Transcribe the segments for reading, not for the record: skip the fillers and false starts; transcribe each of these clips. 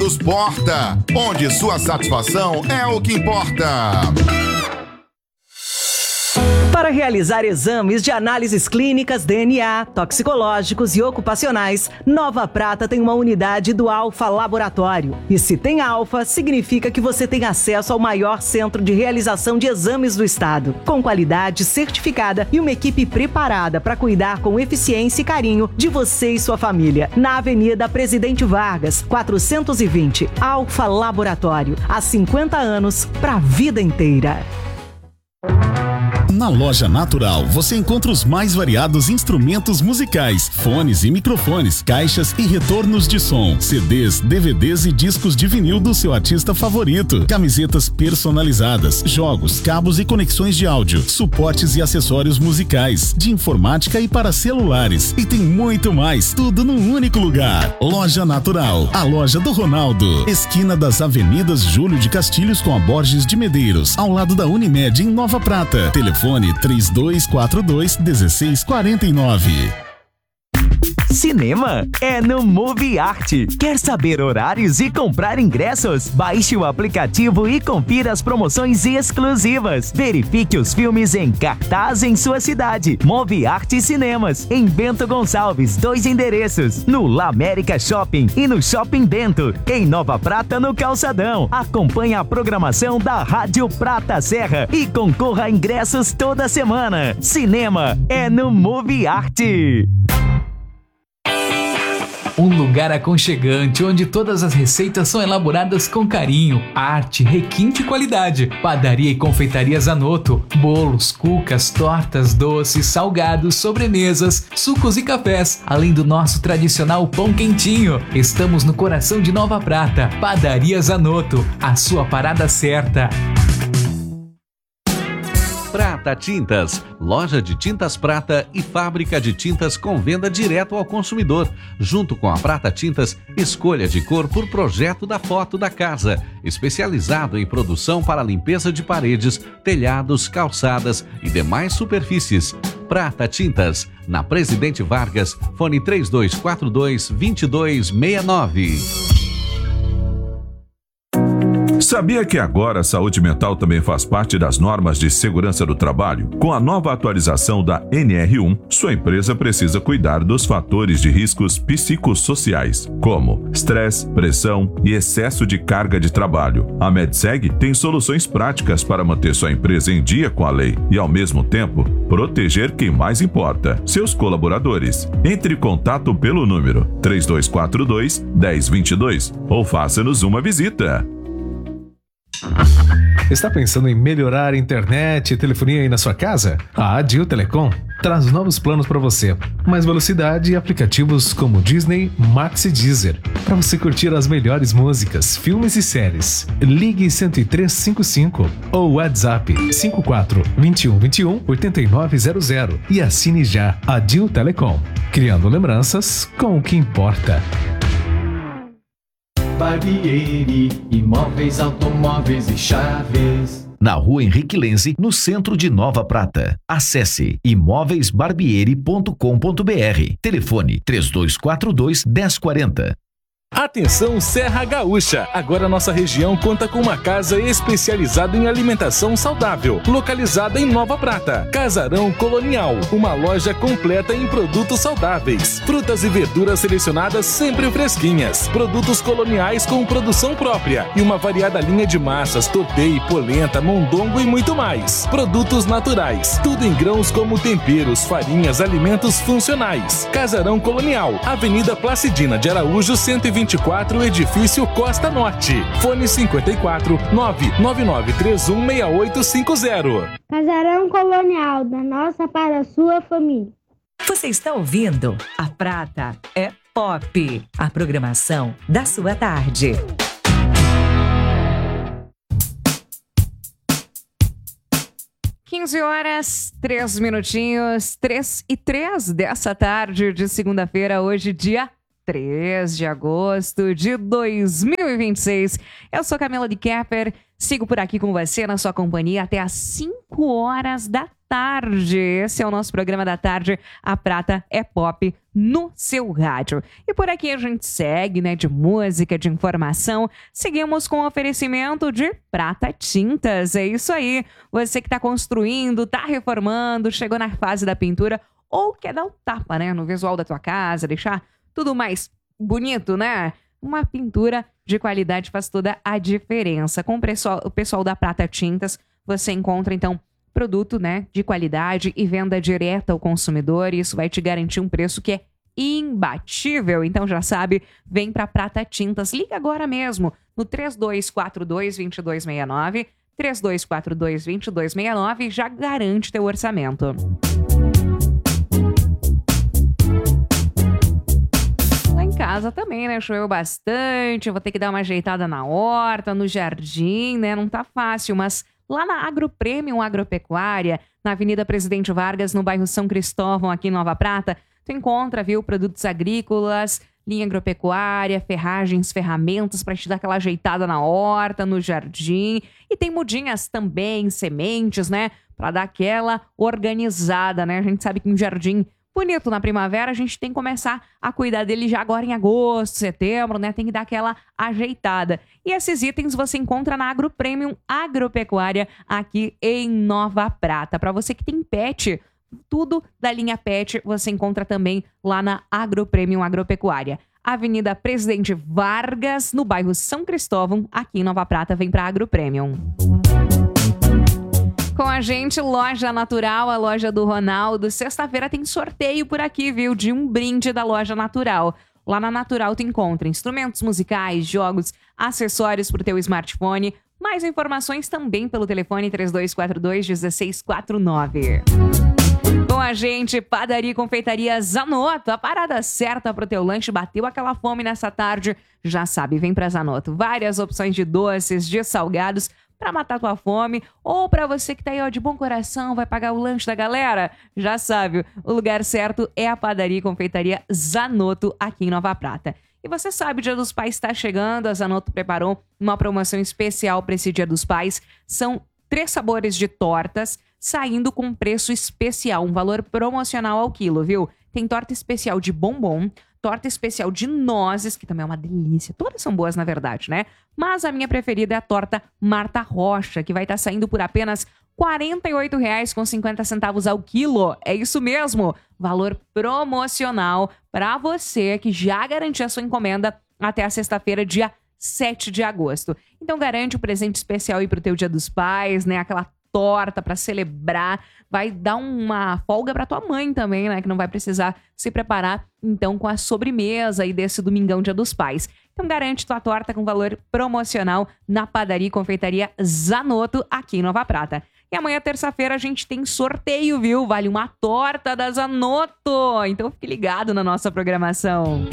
Porta, onde sua satisfação é o que importa. Para realizar exames de análises clínicas, DNA, toxicológicos e ocupacionais, Nova Prata tem uma unidade do Alfa Laboratório. E se tem Alfa, significa que você tem acesso ao maior centro de realização de exames do estado, com qualidade certificada e uma equipe preparada para cuidar com eficiência e carinho de você e sua família. Na Avenida Presidente Vargas, 420, Alfa Laboratório. Há 50 anos, para a vida inteira. Na Loja Natural, você encontra os mais variados instrumentos musicais, fones e microfones, caixas e retornos de som, CDs, DVDs e discos de vinil do seu artista favorito, camisetas personalizadas, jogos, cabos e conexões de áudio, suportes e acessórios musicais, de informática e para celulares. E tem muito mais, tudo num único lugar. Loja Natural, a loja do Ronaldo, esquina das Avenidas Júlio de Castilhos com a Borges de Medeiros, ao lado da Unimed em Nova Prata. Telefone 3242-1649. Cinema é no Movie Art. Quer saber horários e comprar ingressos? Baixe o aplicativo e confira as promoções exclusivas. Verifique os filmes em cartaz em sua cidade. Movie Art Cinemas, em Bento Gonçalves, 2 endereços, no La América Shopping e no Shopping Bento, em Nova Prata, no Calçadão. Acompanhe a programação da Rádio Prata Serra e concorra a ingressos toda semana. Cinema é no Movie Art. Um lugar aconchegante onde todas as receitas são elaboradas com carinho, arte, requinte e qualidade. Padaria e confeitaria Zanotto, bolos, cucas, tortas, doces, salgados, sobremesas, sucos e cafés, além do nosso tradicional pão quentinho. Estamos no coração de Nova Prata. Padaria Zanotto, a sua parada certa. Prata Tintas, loja de tintas prata e fábrica de tintas com venda direto ao consumidor. Junto com a Prata Tintas, escolha de cor por projeto da foto da casa. Especializado em produção para limpeza de paredes, telhados, calçadas e demais superfícies. Prata Tintas, na Presidente Vargas, fone 3242-2269. Sabia que agora a saúde mental também faz parte das normas de segurança do trabalho? Com a nova atualização da NR1, sua empresa precisa cuidar dos fatores de riscos psicossociais, como estresse, pressão e excesso de carga de trabalho. A Medseg tem soluções práticas para manter sua empresa em dia com a lei e, ao mesmo tempo, proteger quem mais importa, seus colaboradores. Entre em contato pelo número 3242-1022 ou faça-nos uma visita. Está pensando em melhorar a internet e telefonia aí na sua casa? A Adil Telecom traz novos planos para você. Mais velocidade e aplicativos como Disney, Max e Deezer, para você curtir as melhores músicas, filmes e séries. Ligue 10355 ou WhatsApp 54 21 21 8900 e assine já Adil Telecom, criando lembranças com o que importa. Barbieri, imóveis, automóveis e chaves. Na Rua Henrique Lenze, no centro de Nova Prata. Acesse imóveisbarbieri.com.br. Telefone 3242-1040. Atenção Serra Gaúcha! Agora nossa região conta com uma casa especializada em alimentação saudável, localizada em Nova Prata. Casarão Colonial, uma loja completa em produtos saudáveis, frutas e verduras selecionadas sempre fresquinhas, produtos coloniais com produção própria e uma variada linha de massas, tortei, polenta, mondongo e muito mais. Produtos naturais, tudo em grãos como temperos, farinhas, alimentos funcionais. Casarão Colonial, Avenida Placidina de Araújo, 124, Edifício Costa Norte. Fone 54 999316850. Casarão Colonial, da nossa para a sua família. Você está ouvindo A Prata é Pop, a programação da sua tarde. horas, 3 minutinhos, 3 e 3 dessa tarde de segunda-feira, hoje dia 3 de agosto de 2026. Eu sou Camila de Kepper, sigo por aqui com você na sua companhia até às 5 horas da tarde. Esse é o nosso programa da tarde, A Prata é Pop, no seu rádio. E por aqui a gente segue, né, de música, de informação. Seguimos com o oferecimento de Prata Tintas. É isso aí. Você que está construindo, está reformando, chegou na fase da pintura ou quer dar um tapa, né, no visual da tua casa, deixar tudo mais bonito, né? Uma pintura de qualidade faz toda a diferença. Com o pessoal da Prata Tintas, você encontra, então, produto, né, de qualidade e venda direta ao consumidor. Isso vai te garantir um preço que é imbatível. Então já sabe, vem para Prata Tintas. Liga agora mesmo no 3242-2269, 3242-2269 e já garante teu orçamento. Lá em casa também, né, choveu bastante, eu vou ter que dar uma ajeitada na horta, no jardim, né, não tá fácil, mas lá na Agro Premium Agropecuária, na Avenida Presidente Vargas, no bairro São Cristóvão, aqui em Nova Prata, tu encontra, viu, produtos agrícolas, linha agropecuária, ferragens, ferramentas para te dar aquela ajeitada na horta, no jardim. E tem mudinhas também, sementes, né, para dar aquela organizada, né? A gente sabe que um jardim bonito na primavera, a gente tem que começar a cuidar dele já agora em agosto, setembro, né? Tem que dar aquela ajeitada. E esses itens você encontra na Agro Premium Agropecuária aqui em Nova Prata. Para você que tem pet, tudo da linha pet você encontra também lá na Agro Premium Agropecuária. Avenida Presidente Vargas, no bairro São Cristóvão, aqui em Nova Prata. Vem para Agro Premium. Com a gente, Loja Natural, a loja do Ronaldo. Sexta-feira tem sorteio por aqui, viu? De um brinde da Loja Natural. Lá na Natural tu encontra instrumentos musicais, jogos, acessórios para o teu smartphone. Mais informações também pelo telefone 3242-1649. Com a gente, Padaria e Confeitaria Zanotto. A parada certa pro teu lanche. Bateu aquela fome nessa tarde? Já sabe, vem pra Zanotto. Várias opções de doces, de salgados para matar tua fome, ou para você que tá aí, ó, de bom coração, vai pagar o lanche da galera. Já sabe, o lugar certo é a Padaria e Confeitaria Zanotto, aqui em Nova Prata. E você sabe, o Dia dos Pais está chegando, a Zanotto preparou uma promoção especial para esse Dia dos Pais. São 3 sabores de tortas, saindo com preço especial, um valor promocional ao quilo, viu? Tem torta especial de bombom, torta especial de nozes, que também é uma delícia. Todas são boas, na verdade, né? Mas a minha preferida é a torta Marta Rocha, que vai estar saindo por apenas R$ 48,50 ao quilo. É isso mesmo, valor promocional para você que já garantiu a sua encomenda até a sexta-feira, dia 7 de agosto. Então garante o presente especial aí pro teu Dia dos Pais, né? Aquela torta para celebrar, vai dar uma folga para tua mãe também, né, que não vai precisar se preparar então com a sobremesa aí desse domingão Dia dos Pais. Então garante tua torta com valor promocional na Padaria e Confeitaria Zanotto, aqui em Nova Prata. E amanhã, terça-feira, a gente tem sorteio, viu? Vale uma torta da Zanotto. Então fique ligado na nossa programação.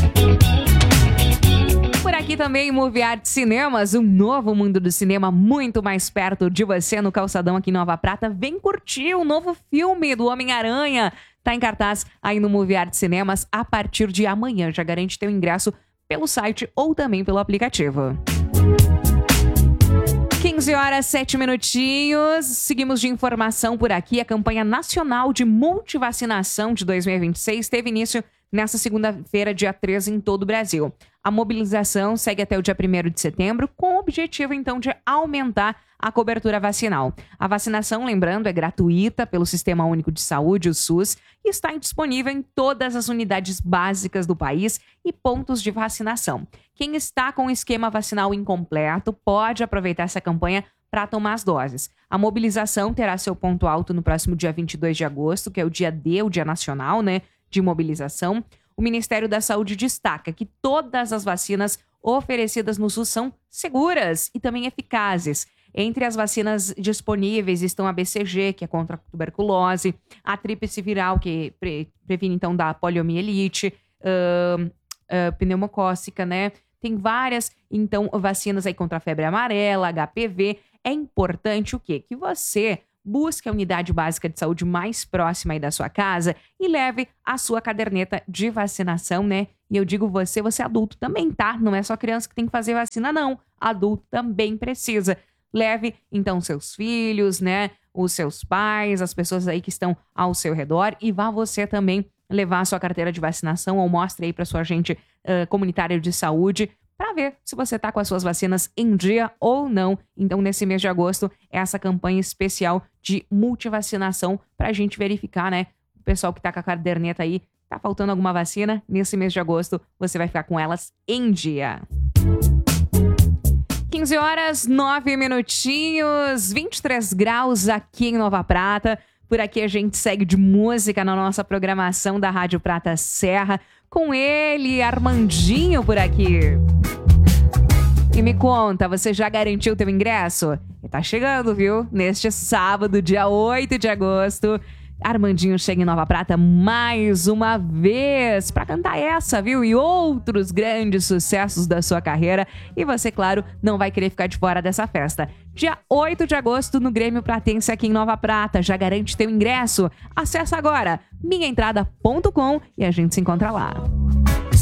Por aqui também, Movie Art Cinemas, um novo mundo do cinema muito mais perto de você no calçadão aqui em Nova Prata. Vem curtir o novo filme do Homem-Aranha. Tá em cartaz aí no Movie Art Cinemas a partir de amanhã. Já garante teu ingresso pelo site ou também pelo aplicativo. 15 horas, 7 minutinhos. Seguimos de informação por aqui. A campanha nacional de multivacinação de 2026 teve início nesta segunda-feira, dia 13, em todo o Brasil. A mobilização segue até o dia 1º de setembro, com o objetivo, então, de aumentar a cobertura vacinal. A vacinação, lembrando, é gratuita pelo Sistema Único de Saúde, o SUS, e está disponível em todas as unidades básicas do país e pontos de vacinação. Quem está com o esquema vacinal incompleto pode aproveitar essa campanha para tomar as doses. A mobilização terá seu ponto alto no próximo dia 22 de agosto, que é o dia D, o Dia Nacional, né, de mobilização. O Ministério da Saúde destaca que todas as vacinas oferecidas no SUS são seguras e também eficazes. Entre as vacinas disponíveis estão a BCG, que é contra a tuberculose, a tríplice viral, que previne então da poliomielite, pneumocócica, né? Tem várias, então, vacinas aí contra a febre amarela, HPV. É importante o quê? Que você busque a unidade básica de saúde mais próxima aí da sua casa e leve a sua caderneta de vacinação, né? E eu digo você é adulto também, tá? Não é só criança que tem que fazer vacina, não. Adulto também precisa. Leve, então, seus filhos, né? Os seus pais, as pessoas aí que estão ao seu redor e vá você também levar a sua carteira de vacinação ou mostre aí para sua agente comunitária de saúde para ver se você está com as suas vacinas em dia ou não. Então, nesse mês de agosto, é essa campanha especial de multivacinação para a gente verificar, né? O pessoal que está com a caderneta aí, tá faltando alguma vacina? Nesse mês de agosto, você vai ficar com elas em dia. 15 horas, 9 minutinhos, 23 graus aqui em Nova Prata. Por aqui a gente segue de música na nossa programação da Rádio Prata Serra. Com ele, Armandinho por aqui. E me conta, você já garantiu teu ingresso? E tá chegando, viu? Neste sábado, dia 8 de agosto, Armandinho chega em Nova Prata mais uma vez para cantar essa, viu? E outros grandes sucessos da sua carreira. E você, claro, não vai querer ficar de fora dessa festa. Dia 8 de agosto no Grêmio Pratense aqui em Nova Prata. Já garante teu ingresso? Acesse agora minhaentrada.com e a gente se encontra lá.